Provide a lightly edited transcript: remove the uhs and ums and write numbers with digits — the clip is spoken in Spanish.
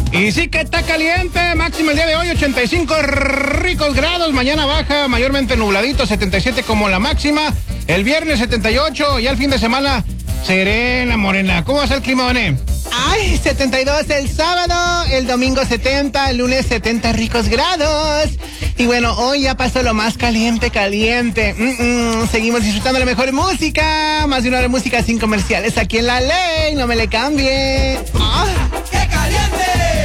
Y sí que está caliente, máximo el día de hoy 85 ricos grados, mañana baja, mayormente nubladito, 77 como la máxima, el viernes 78 y al fin de semana serena, morena. ¿Cómo va a ser el clima, Vané? Ay, 72 el sábado, el domingo 70, el lunes 70 ricos grados. Y bueno, hoy ya pasó lo más caliente. Seguimos disfrutando la mejor música, más de una hora de música sin comerciales aquí en La Ley, no me le cambie. ¡Qué caliente!